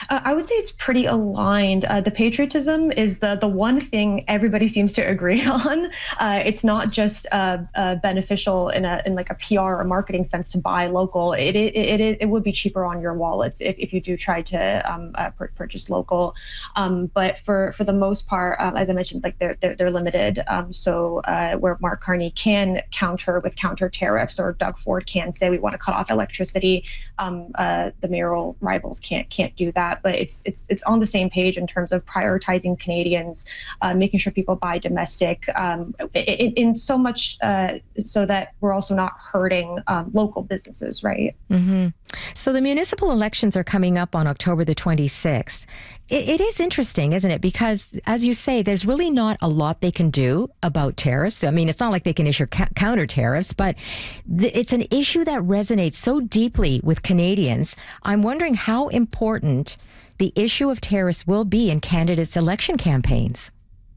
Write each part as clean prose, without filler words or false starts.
I would say it's pretty aligned. The patriotism is the one thing everybody seems to agree on. It's not just beneficial in like a PR or marketing sense to buy local. It would be cheaper on your wallets if you do try to purchase local. But for the most part, as I mentioned, like they're limited. So where Mark Carney can counter with counter tariffs, or Doug Ford can say we want to cut off electricity, the mayoral rivals can't do that. But it's on the same page in terms of prioritizing Canadians, making sure people buy domestic, in so much so that we're also not hurting local businesses, right? Mm-hmm. So the municipal elections are coming up on October the 26th. It is interesting, isn't it? Because, as you say, there's really not a lot they can do about tariffs. I mean, it's not like they can issue counter tariffs, but it's an issue that resonates so deeply with Canadians. I'm wondering how important the issue of tariffs will be in candidates' election campaigns.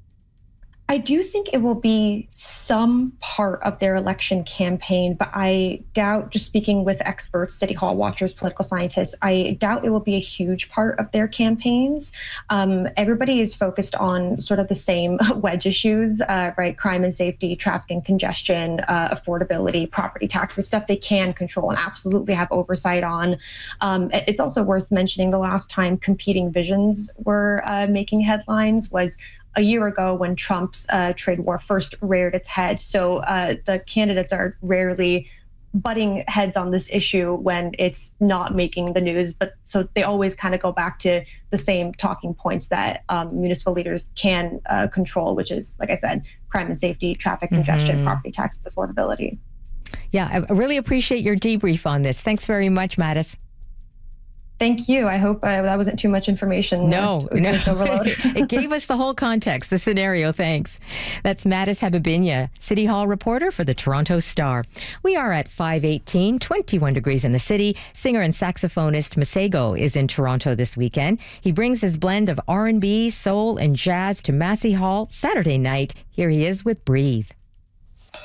I do think it will be some part of their election campaign, but I doubt, just speaking with experts, City Hall watchers, political scientists, I doubt it will be a huge part of their campaigns. Everybody is focused on sort of the same wedge issues, right? Crime and safety, traffic and congestion, affordability, property taxes, stuff they can control and absolutely have oversight on. It's also worth mentioning the last time competing visions were making headlines was a year ago when Trump's trade war first reared its head. So the candidates are rarely butting heads on this issue when it's not making the news. But so they always kind of go back to the same talking points that municipal leaders can control, which is, like I said, crime and safety, traffic congestion, property taxes, affordability. Yeah, I really appreciate your debrief on this. Thanks very much, Mattis. Thank you. I hope that wasn't too much information. No. It gave us the whole context, the scenario. Thanks. That's Mattis Habibinya, City Hall reporter for the Toronto Star. We are at 5:18, 21 degrees in the city. Singer and saxophonist Masego is in Toronto this weekend. He brings his blend of R&B, soul, and jazz to Massey Hall Saturday night. Here he is with Breathe.